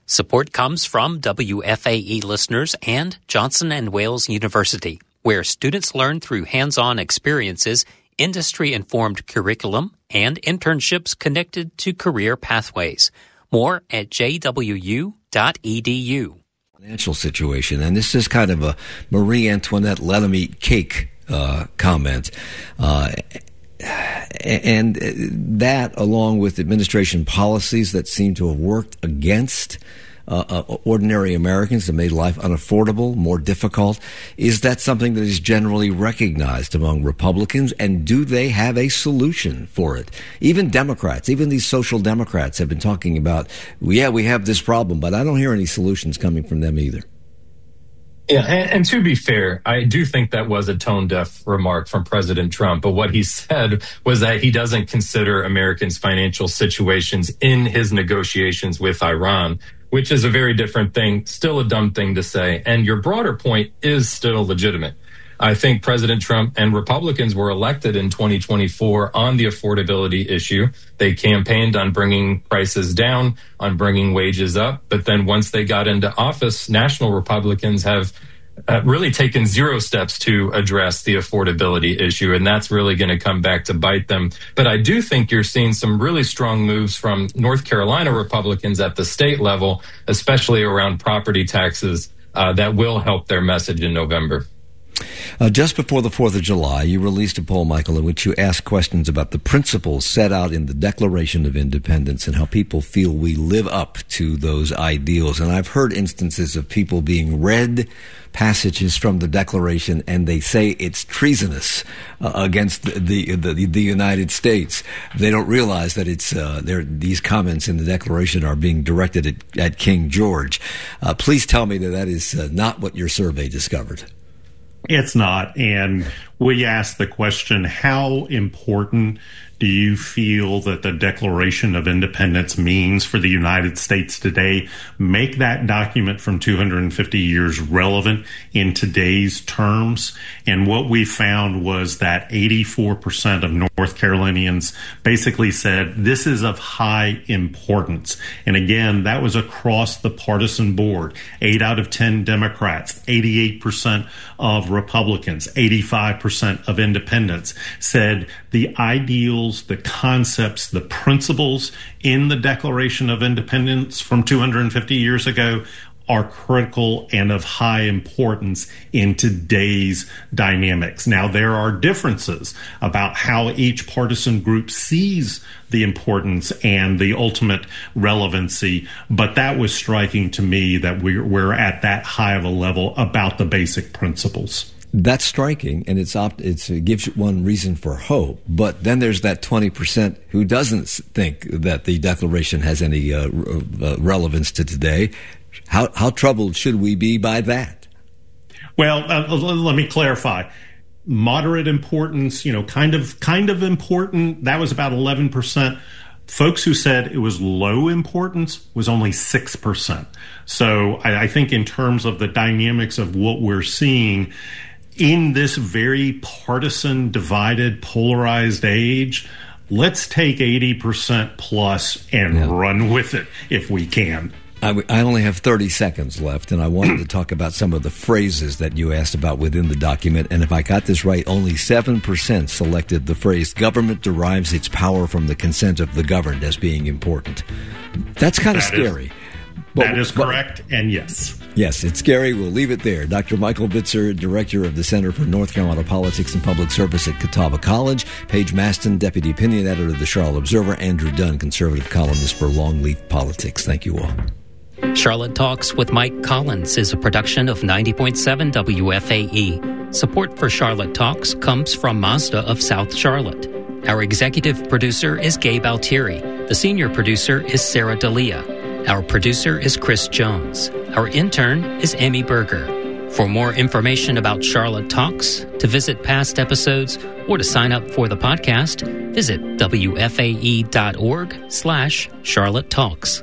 Support comes from WFAE listeners and Johnson & Wales University, where students learn through hands-on experiences, industry-informed curriculum, and internships connected to career pathways. More at jwu.edu. Financial situation, and this is kind of a Marie Antoinette let 'em eat cake comment. And that, along with administration policies that seem to have worked against ordinary Americans, that made life unaffordable, more difficult, is that something that is generally recognized among Republicans? And do they have a solution for it? Even Democrats, even these social Democrats have been talking about, yeah, we have this problem, but I don't hear any solutions coming from them either. Yeah, and to be fair, I do think that was a tone-deaf remark from President Trump. But what he said was that he doesn't consider Americans' financial situations in his negotiations with Iran, which is a very different thing, still a dumb thing to say. And your broader point is still legitimate. I think President Trump and Republicans were elected in 2024 on the affordability issue. They campaigned on bringing prices down, on bringing wages up. But then once they got into office, national Republicans have really taken zero steps to address the affordability issue. And that's really going to come back to bite them. But I do think you're seeing some really strong moves from North Carolina Republicans at the state level, especially around property taxes, that will help their message in November. Just before the 4th of July, you released a poll, Michael, in which you asked questions about the principles set out in the Declaration of Independence and how people feel we live up to those ideals. And I've heard instances of people being read passages from the Declaration and they say it's treasonous against the United States. They don't realize that it's these comments in the Declaration are being directed at King George. Please tell me that is not what your survey discovered. It's not. And we asked the question, how important do you feel that the Declaration of Independence means for the United States today? Make that document from 250 years relevant in today's terms. And what we found was that 84% of North Carolinians basically said this is of high importance. And again, that was across the partisan board. 8 out of 10 Democrats, 88% of Republicans, 85% of independents said the ideals, the concepts, the principles in the Declaration of Independence from 250 years ago are critical and of high importance in today's dynamics. Now, there are differences about how each partisan group sees the importance and the ultimate relevancy, but that was striking to me that we're at that high of a level about the basic principles. That's striking, and it gives one reason for hope. But then there's that 20% who doesn't think that the Declaration has any relevance to today. How troubled should we be by that? Well, let me clarify. Moderate importance, kind of important. That was about 11%. Folks who said it was low importance was only 6%. So I think in terms of the dynamics of what we're seeing in this very partisan, divided, polarized age, let's take 80% plus and run with it if we can. I only have 30 seconds left, and I wanted to talk about some of the phrases that you asked about within the document. And if I got this right, only 7% selected the phrase, government derives its power from the consent of the governed, as being important. That's kind of scary. That is correct, and yes. Yes, it's scary. We'll leave it there. Dr. Michael Bitzer, Director of the Center for North Carolina Politics and Public Service at Catawba College. Paige Maston, Deputy Opinion Editor of the Charlotte Observer. Andrew Dunn, Conservative Columnist for Longleaf Politics. Thank you all. Charlotte Talks with Mike Collins is a production of 90.7 WFAE. Support for Charlotte Talks comes from Mazda of South Charlotte. Our executive producer is Gabe Altieri. The senior producer is Sarah D'Elia. Our producer is Chris Jones. Our intern is Amy Berger. For more information about Charlotte Talks, to visit past episodes, or to sign up for the podcast, visit wfae.org/Charlotte Talks.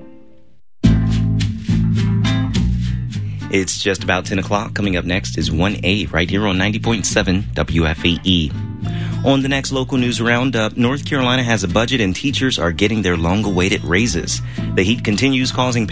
It's just about 10 o'clock. Coming up next is 1A right here on 90.7 WFAE. On the next local news roundup, North Carolina has a budget and teachers are getting their long-awaited raises. The heat continues causing